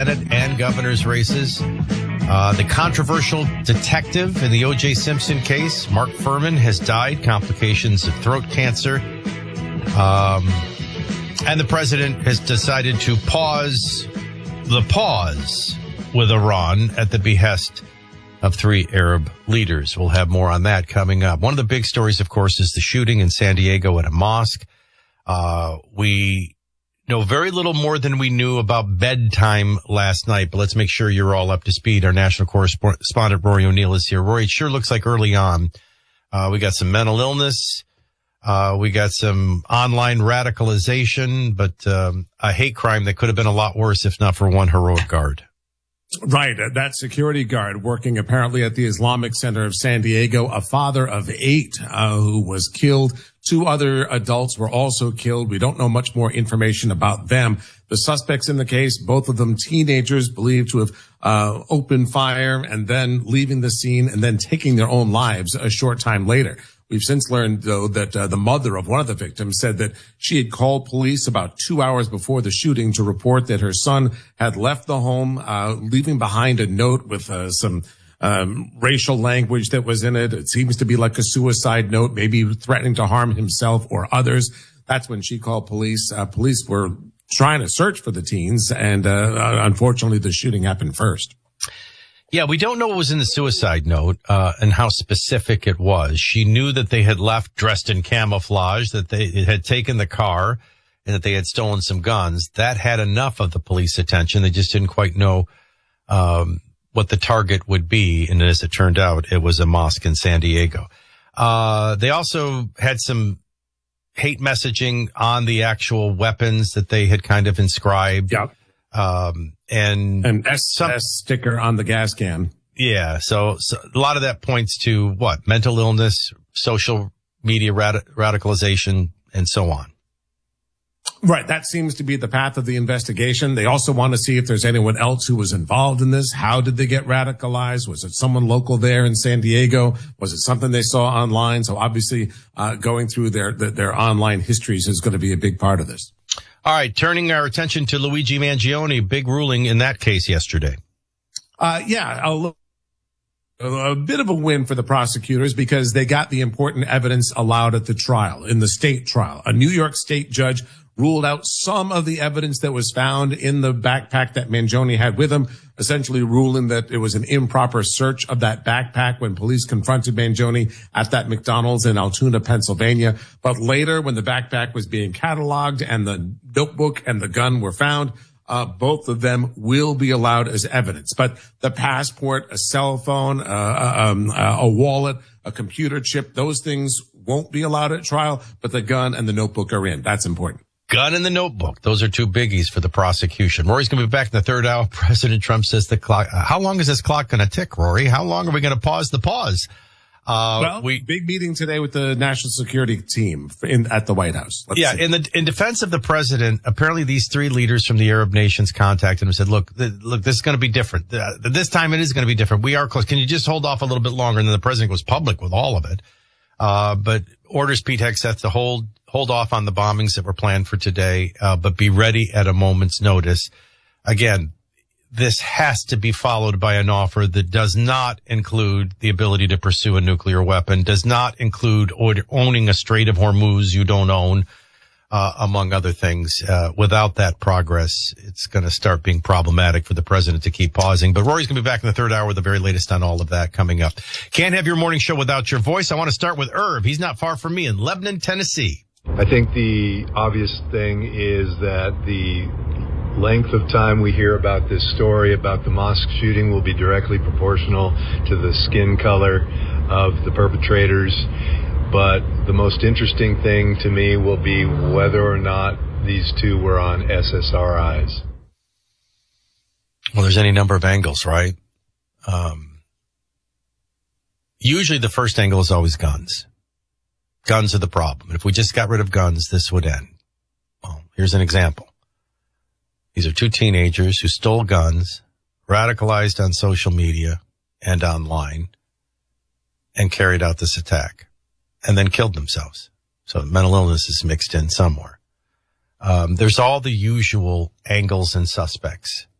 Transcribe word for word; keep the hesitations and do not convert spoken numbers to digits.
Senate and governor's races. Uh, the controversial detective in the O J Simpson case, Mark Furman, has died, complications of throat cancer. Um, and the president has decided to pause the pause with Iran at the behest of three Arab leaders. We'll have more on that coming up. One of the big stories, of course, is the shooting in San Diego at a mosque. Uh, we know very little more than we knew about bedtime last night, but let's make sure you're all up to speed. Our national correspondent, Rory O'Neill, is here. Rory, it sure looks like early on, uh, we got some mental illness. Uh, we got some online radicalization, but, um, a hate crime that could have been a lot worse if not for one heroic guard. Right. That security guard working apparently at the Islamic Center of San Diego, a father of eight, uh, who was killed. Two other adults were also killed. We don't know much more information about them. The suspects in the case, both of them teenagers, believed to have uh opened fire and then leaving the scene and then taking their own lives a short time later. We've since learned, though, that uh, the mother of one of the victims said that she had called police about two hours before the shooting to report that her son had left the home, uh leaving behind a note with uh, some um racial language that was in it. It seems to be like a suicide note, maybe threatening to harm himself or others. That's when she called police. Uh, police were trying to search for the teens, and uh, unfortunately, the shooting happened first. Yeah, we don't know what was in the suicide note uh and how specific it was. She knew that they had left dressed in camouflage, that they had taken the car, and that they had stolen some guns. That had enough of the police attention. They just didn't quite know um what the target would be, and as it turned out, it was a mosque in San Diego. Uh They also had some hate messaging on the actual weapons that they had kind of inscribed. Yep. Um, and an S S some, sticker on the gas can. Yeah. So, so a lot of that points to what? Mental illness, social media rad- radicalization, and so on. Right. That seems to be the path of the investigation. They also want to see if there's anyone else who was involved in this. How did they get radicalized? Was it someone local there in San Diego? Was it something they saw online? So obviously, uh, going through their, their, their online histories is going to be a big part of this. All right, turning our attention to Luigi Mangione, big ruling in that case yesterday. Uh, yeah, a, a bit of a win for the prosecutors because they got the important evidence allowed at the trial, in the state trial. A New York state judge ruled out some of the evidence that was found in the backpack that Mangione had with him, essentially ruling that it was an improper search of that backpack when police confronted Mangione at that McDonald's in Altoona, Pennsylvania. But later, when the backpack was being cataloged and the notebook and the gun were found, uh, both of them will be allowed as evidence. But the passport, a cell phone, uh, um, uh, a wallet, a computer chip, those things won't be allowed at trial, but the gun and the notebook are in. That's important. Gun in the notebook. Those are two biggies for the prosecution. Rory's going to be back in the third hour. President Trump says the clock. Uh, how long is this clock going to tick, Rory? How long are we going to pause the pause? Uh, well, we big meeting today with the national security team in, at the White House. Let's yeah, see. in the in defense of the president, apparently these three leaders from the Arab nations contacted him and said, "Look, th- look, this is going to be different. Uh, this time it is going to be different. We are close. Can you just hold off a little bit longer?" And then the president was public with all of it, uh, but orders Pete Hegseth to hold. hold off on the bombings that were planned for today, uh, but be ready at a moment's notice. Again, this has to be followed by an offer that does not include the ability to pursue a nuclear weapon, does not include owning a Strait of Hormuz you don't own, uh, among other things. Uh, without that progress, it's going to start being problematic for the president to keep pausing. But Rory's going to be back in the third hour with the very latest on all of that coming up. Can't have your morning show without your voice. I want to start with Irv. He's not far from me in Lebanon, Tennessee. I think the obvious thing is that the length of time we hear about this story about the mosque shooting will be directly proportional to the skin color of the perpetrators. But the most interesting thing to me will be whether or not these two were on S S R Is. Well, there's any number of angles, right? Um, usually the first angle is always guns. Guns are the problem. If we just got rid of guns, this would end. Well, here's an example. These are two teenagers who stole guns, radicalized on social media and online, and carried out this attack, and then killed themselves. So mental illness is mixed in somewhere. Um, there's all the usual angles and suspects.